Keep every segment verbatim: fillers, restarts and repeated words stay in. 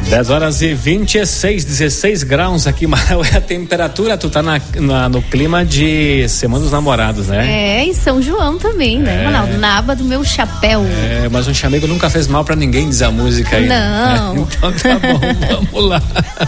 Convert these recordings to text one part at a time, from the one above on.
dez horas e vinte e seis, dezesseis graus aqui, Maraú, é a temperatura. Tu tá na, na, no clima de Semana dos Namorados, né? É, e São João também, né, é. Ronaldo? Na aba do meu chapéu. É, mas um chamego nunca fez mal pra ninguém, diz a música aí. Não. Né? Então tá bom, vamos lá.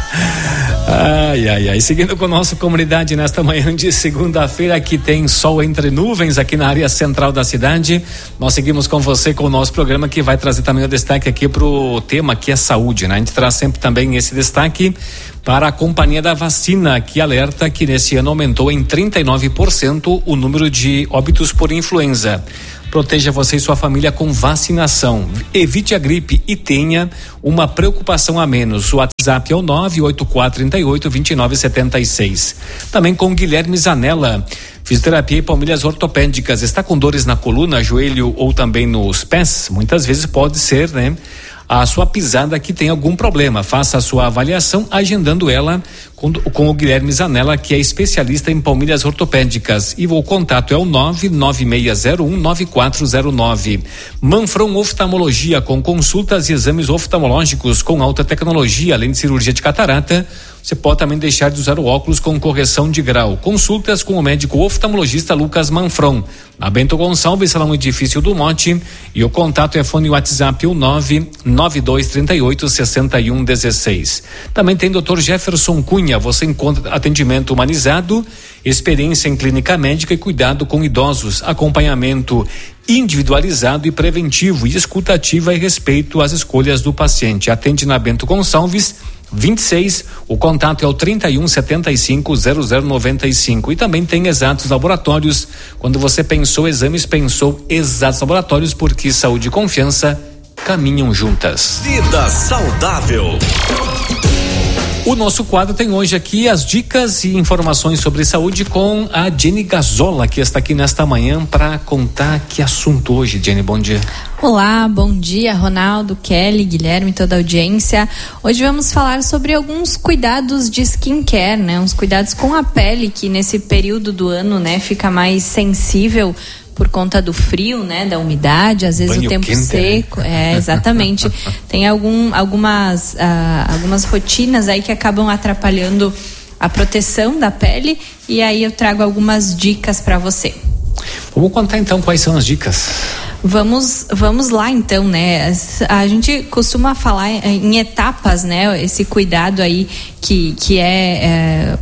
Ai, ai, ai. Seguindo com a nossa comunidade nesta manhã de segunda-feira, que tem sol entre nuvens aqui na área central da cidade. Nós seguimos com você com o nosso programa, que vai trazer também o destaque aqui pro tema que é saúde, né? A gente traz sempre também esse destaque para a Companhia da Vacina, que alerta que nesse ano aumentou em trinta e nove por cento o número de óbitos por influenza. Proteja você e sua família com vacinação. Evite a gripe e tenha uma preocupação a menos. O WhatsApp é o nove oito quatro três oito, dois nove sete seis. Também com Guilherme Zanella. Fisioterapia e palmilhas ortopédicas. Está com dores na coluna, joelho ou também nos pés? Muitas vezes pode ser, né? A sua pisada que tem algum problema. Faça a sua avaliação agendando ela com, com o Guilherme Zanella, que é especialista em palmilhas ortopédicas. E o contato é o nove nove seis zero um nove quatro zero nove. Manfron Oftalmologia, com consultas e exames oftalmológicos com alta tecnologia, além de cirurgia de catarata. Você pode também deixar de usar o óculos com correção de grau. Consultas com o médico oftalmologista Lucas Manfron, na Bento Gonçalves, Salão Edifício do Monte. E o contato é fone WhatsApp o nove nove dois três oito seis um um seis. Também tem doutor Jefferson Cunha. Você encontra atendimento humanizado, experiência em clínica médica e cuidado com idosos, acompanhamento individualizado e preventivo, e escuta ativa e respeito às escolhas do paciente. Atende na Bento Gonçalves vinte e seis, o contato é o trinta e um, setenta e cinco, zero zero noventa e cinco. E também tem Exatos Laboratórios. Quando você pensou exames, pensou Exatos Laboratórios, porque saúde e confiança caminham juntas. Vida saudável. O nosso quadro tem hoje aqui as dicas e informações sobre saúde com a Jenny Gazola, que está aqui nesta manhã para contar que assunto hoje. Jenny, bom dia. Olá, bom dia, Ronaldo, Kelly, Guilherme, toda a audiência. Hoje vamos falar sobre alguns cuidados de skincare, né? Uns cuidados com a pele que nesse período do ano, né, fica mais sensível por conta do frio, né, da umidade, às vezes banho o tempo quente, seco, né? É, exatamente. Tem algum, algumas, ah, algumas rotinas aí que acabam atrapalhando a proteção da pele, e aí eu trago algumas dicas para você. Vamos contar então quais são as dicas. Vamos, vamos lá então, né? A gente costuma falar em etapas, né? Esse cuidado aí que, que é, é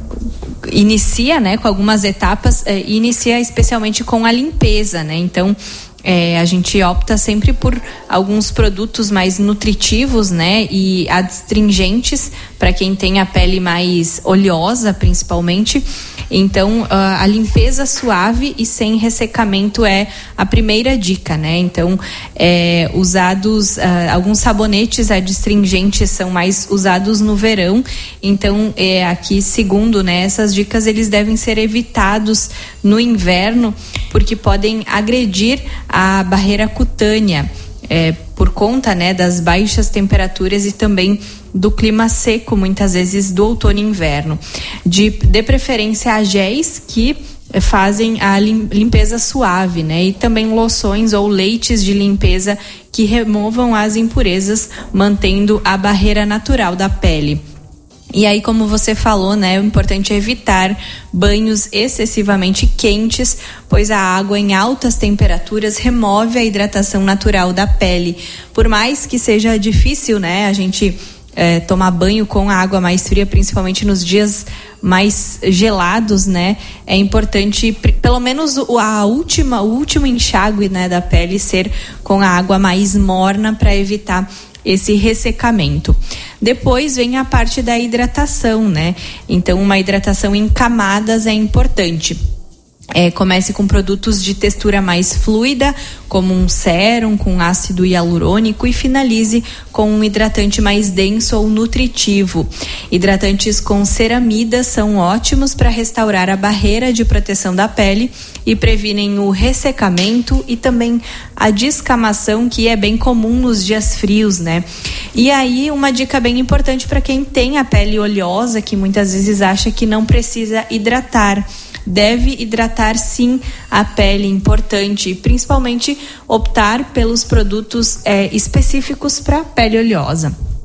inicia, né? Com algumas etapas, é, inicia especialmente com a limpeza, né? Então, É, a gente opta sempre por alguns produtos mais nutritivos, né, e adstringentes para quem tem a pele mais oleosa, principalmente. Então, a limpeza suave e sem ressecamento é a primeira dica, né? Então, é, usados uh, alguns sabonetes adstringentes são mais usados no verão. Então, é, aqui, segundo, né, essas dicas, eles devem ser evitados no inverno, porque podem agredir a barreira cutânea, é, por conta, né, das baixas temperaturas e também do clima seco, muitas vezes do outono e inverno. De, de preferência a géis que fazem a limpeza suave, né, e também loções ou leites de limpeza que removam as impurezas, mantendo a barreira natural da pele. E aí, como você falou, né, o importante é evitar banhos excessivamente quentes, pois a água em altas temperaturas remove a hidratação natural da pele. Por mais que seja difícil, né, a gente é, tomar banho com a água mais fria, principalmente nos dias mais gelados, né, é importante pelo menos a última, o último enxágue, né, da pele ser com a água mais morna, para evitar esse ressecamento. Depois vem a parte da hidratação, né? Então, uma hidratação em camadas é importante. É, comece com produtos de textura mais fluida, como um sérum com ácido hialurônico, e finalize com um hidratante mais denso ou nutritivo. Hidratantes com ceramidas são ótimos para restaurar a barreira de proteção da pele e previnem o ressecamento e também a descamação, que é bem comum nos dias frios, né? E aí, uma dica bem importante para quem tem a pele oleosa, que muitas vezes acha que não precisa hidratar. Deve hidratar sim a pele, importante, principalmente optar pelos produtos é, específicos para pele oleosa.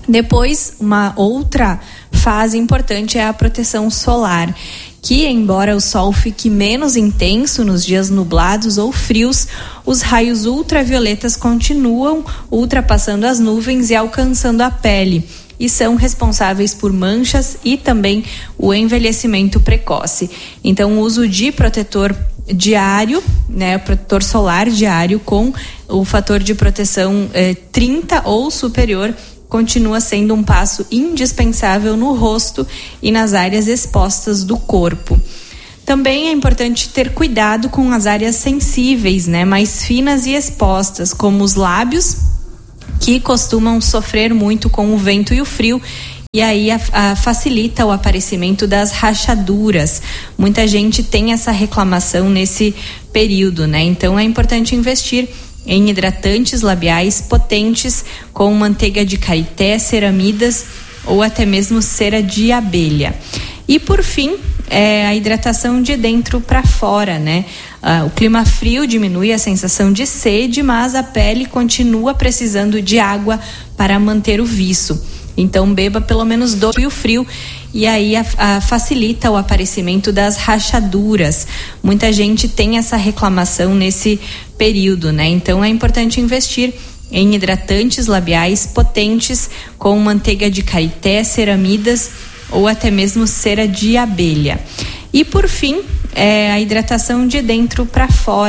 Depois, uma outra fase importante é a proteção solar, que embora o sol fique menos intenso nos dias nublados ou frios, os raios ultravioletas continuam ultrapassando as nuvens e alcançando a pele, e são responsáveis por manchas e também o envelhecimento precoce. Então, o uso de protetor diário, né, protetor solar diário com o fator de proteção eh, trinta ou superior, continua sendo um passo indispensável no rosto e nas áreas expostas do corpo. Também é importante ter cuidado com as áreas sensíveis, né, mais finas e expostas, como os lábios, que costumam sofrer muito com o vento e o frio, e aí a, a, facilita o aparecimento das rachaduras. Muita gente tem essa reclamação nesse período, né? Então é importante investir em hidratantes labiais potentes com manteiga de karité, ceramidas ou até mesmo cera de abelha. E por fim, é a hidratação de dentro para fora, né? Ah, o clima frio diminui a sensação de sede, mas a pele continua precisando de água para manter o viço. Então beba pelo menos do e o frio, e aí a, a, facilita o aparecimento das rachaduras. Muita gente tem essa reclamação nesse período, né? Então é importante investir em hidratantes labiais potentes com manteiga de karité, ceramidas ou até mesmo cera de abelha. E por fim, é a hidratação de dentro para fora.